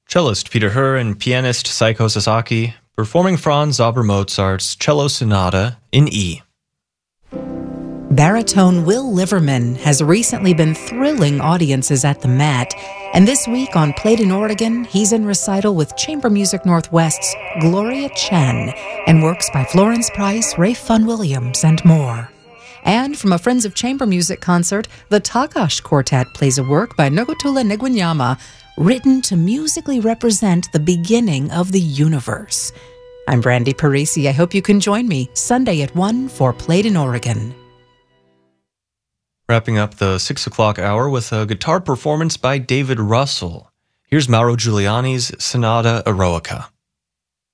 Cellist Peter Herr and pianist Saiko Sasaki performing Franz Xaver Mozart's Cello Sonata in E. Baritone Will Liverman has recently been thrilling audiences at the Met, and this week on Played in Oregon, he's in recital with Chamber Music Northwest's Gloria Chen and works by Florence Price, Rafe Fun Williams, and more. And from a Friends of Chamber Music concert, the Takash Quartet plays a work by Nogotula Negwanyama written to musically represent the beginning of the universe. I'm Brandy Parisi. I hope you can join me Sunday at 1 for Played in Oregon. Wrapping up the 6 o'clock hour with a guitar performance by David Russell. Here's Mauro Giuliani's Sonata Eroica.